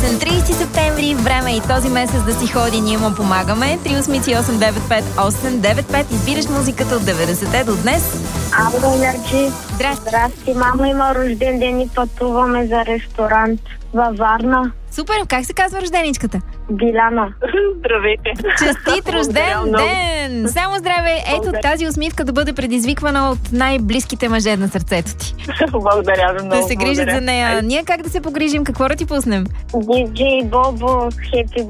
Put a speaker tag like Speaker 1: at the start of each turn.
Speaker 1: песен. 30 септември, време и този месец да си ходи, ние му помагаме. 388-958-95. Избираш музиката от 90-те до днес.
Speaker 2: Ало, Ярджи. Здрасти, мама има рожден ден и пътуваме за ресторант във Варна.
Speaker 1: Супер, как се казва рожденичката?
Speaker 2: Диляна.
Speaker 3: Здравейте!
Speaker 1: Честит рожден ден! Само здраве! Ето тази усмивка да бъде предизвиквана от най-близките мъже на сърцето ти.
Speaker 3: Благодаря ви много.
Speaker 1: Да се грижат за нея. Ние как да се погрижим? Какво да ти пуснем?
Speaker 2: Диджей Бобо, хепи